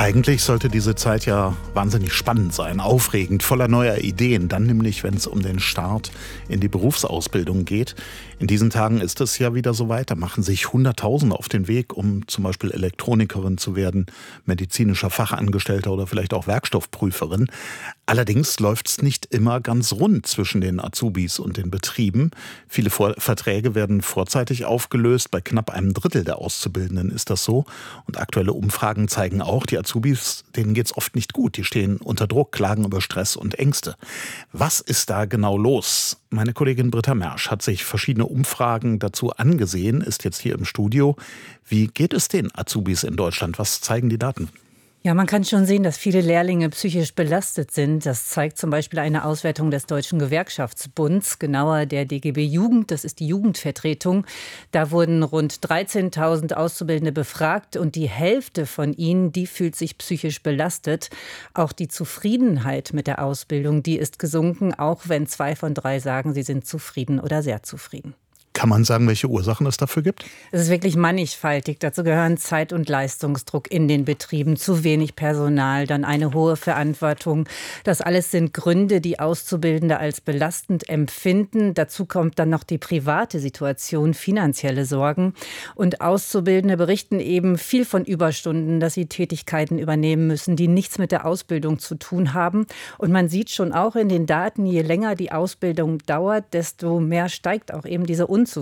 Eigentlich sollte diese Zeit ja wahnsinnig spannend sein, aufregend, voller neuer Ideen. Dann nämlich, wenn es um den Start in die Berufsausbildung geht. In diesen Tagen ist es ja wieder so weit. Da machen sich Hunderttausende auf den Weg, um zum Beispiel Elektronikerin zu werden, medizinischer Fachangestellter oder vielleicht auch Werkstoffprüferin. Allerdings läuft es nicht immer ganz rund zwischen den Azubis und den Betrieben. Viele Verträge werden vorzeitig aufgelöst. Bei knapp einem Drittel der Auszubildenden ist das so. Und aktuelle Umfragen zeigen auch, die Azubis, denen geht es oft nicht gut. Die stehen unter Druck, klagen über Stress und Ängste. Was ist da genau los? Meine Kollegin Britta Mersch hat sich verschiedene Umfragen dazu angesehen, ist jetzt hier im Studio. Wie geht es den Azubis in Deutschland? Was zeigen die Daten? Ja, man kann schon sehen, dass viele Lehrlinge psychisch belastet sind. Das zeigt zum Beispiel eine Auswertung des Deutschen Gewerkschaftsbunds, genauer der DGB Jugend, das ist die Jugendvertretung. Da wurden rund 13.000 Auszubildende befragt und die Hälfte von ihnen, die fühlt sich psychisch belastet. Auch die Zufriedenheit mit der Ausbildung, die ist gesunken, auch wenn 2 von 3 sagen, sie sind zufrieden oder sehr zufrieden. Kann man sagen, welche Ursachen es dafür gibt? Es ist wirklich mannigfaltig. Dazu gehören Zeit- und Leistungsdruck in den Betrieben, zu wenig Personal, dann eine hohe Verantwortung. Das alles sind Gründe, die Auszubildende als belastend empfinden. Dazu kommt dann noch die private Situation, finanzielle Sorgen. Und Auszubildende berichten eben viel von Überstunden, dass sie Tätigkeiten übernehmen müssen, die nichts mit der Ausbildung zu tun haben. Und man sieht schon auch in den Daten, je länger die Ausbildung dauert, desto mehr steigt auch eben diese Unzufriedenheit.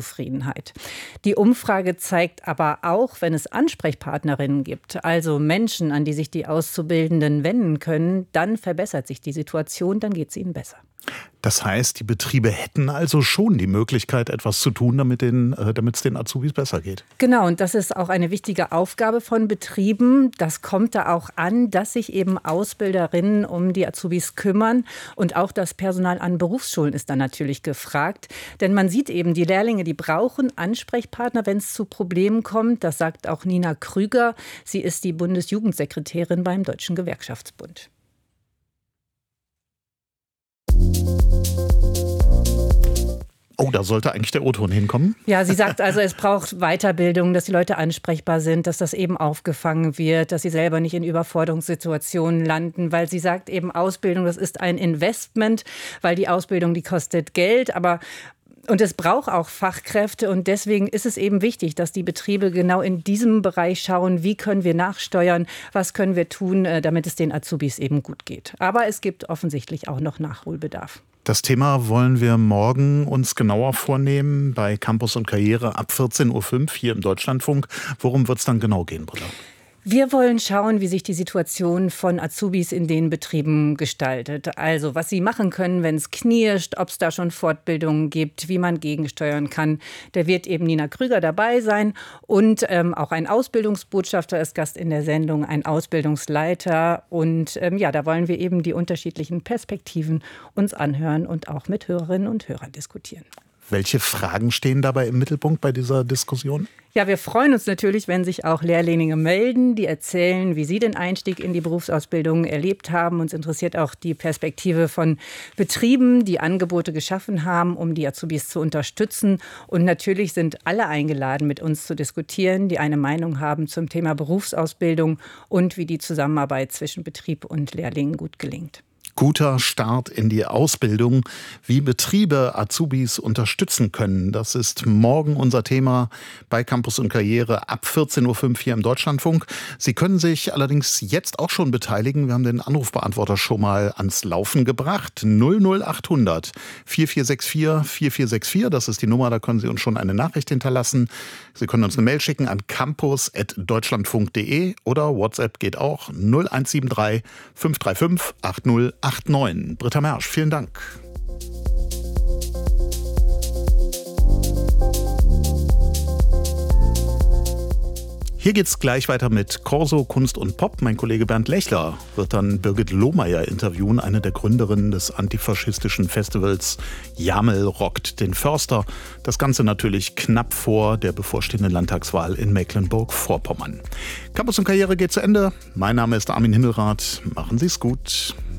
Die Umfrage zeigt aber auch, wenn es Ansprechpartnerinnen gibt, also Menschen, an die sich die Auszubildenden wenden können, dann verbessert sich die Situation, dann geht es ihnen besser. Das heißt, die Betriebe hätten also schon die Möglichkeit, etwas zu tun, damit es den Azubis besser geht. Genau, und das ist auch eine wichtige Aufgabe von Betrieben. Das kommt da auch an, dass sich eben Ausbilderinnen um die Azubis kümmern. Und auch das Personal an Berufsschulen ist dann natürlich gefragt. Denn man sieht eben, die Lehrlinge, die brauchen Ansprechpartner, wenn es zu Problemen kommt. Das sagt auch Nina Krüger. Sie ist die Bundesjugendsekretärin beim Deutschen Gewerkschaftsbund. Oh, da sollte eigentlich der O-Ton hinkommen. Ja, sie sagt also, es braucht Weiterbildung, dass die Leute ansprechbar sind, dass das eben aufgefangen wird, dass sie selber nicht in Überforderungssituationen landen, weil sie sagt eben, Ausbildung, das ist ein Investment, weil die Ausbildung, die kostet Geld, und es braucht auch Fachkräfte und deswegen ist es eben wichtig, dass die Betriebe genau in diesem Bereich schauen, wie können wir nachsteuern, was können wir tun, damit es den Azubis eben gut geht. Aber es gibt offensichtlich auch noch Nachholbedarf. Das Thema wollen wir morgen uns genauer vornehmen bei Campus und Karriere ab 14.05 Uhr hier im Deutschlandfunk. Worum wird es dann genau gehen, Britta? Wir wollen schauen, wie sich die Situation von Azubis in den Betrieben gestaltet. Also was sie machen können, wenn es knirscht, ob es da schon Fortbildungen gibt, wie man gegensteuern kann. Da wird eben Nina Krüger dabei sein und auch ein Ausbildungsbotschafter ist Gast in der Sendung, ein Ausbildungsleiter. Und da wollen wir eben die unterschiedlichen Perspektiven uns anhören und auch mit Hörerinnen und Hörern diskutieren. Welche Fragen stehen dabei im Mittelpunkt bei dieser Diskussion? Ja, wir freuen uns natürlich, wenn sich auch Lehrlinge melden, die erzählen, wie sie den Einstieg in die Berufsausbildung erlebt haben. Uns interessiert auch die Perspektive von Betrieben, die Angebote geschaffen haben, um die Azubis zu unterstützen. Und natürlich sind alle eingeladen, mit uns zu diskutieren, die eine Meinung haben zum Thema Berufsausbildung und wie die Zusammenarbeit zwischen Betrieb und Lehrlingen gut gelingt. Guter Start in die Ausbildung, wie Betriebe Azubis unterstützen können. Das ist morgen unser Thema bei Campus und Karriere ab 14.05 Uhr hier im Deutschlandfunk. Sie können sich allerdings jetzt auch schon beteiligen. Wir haben den Anrufbeantworter schon mal ans Laufen gebracht. 00800 4464 4464, das ist die Nummer, da können Sie uns schon eine Nachricht hinterlassen. Sie können uns eine Mail schicken an campus@deutschlandfunk.de oder WhatsApp geht auch 0173 535 8089. Britta Mersch, vielen Dank. Hier geht's gleich weiter mit Corso, Kunst und Pop. Mein Kollege Bernd Lechler wird dann Birgit Lohmeier interviewen, eine der Gründerinnen des antifaschistischen Festivals Jamel rockt den Förster. Das Ganze natürlich knapp vor der bevorstehenden Landtagswahl in Mecklenburg-Vorpommern. Campus und Karriere geht zu Ende. Mein Name ist Armin Himmelrath. Machen Sie's gut.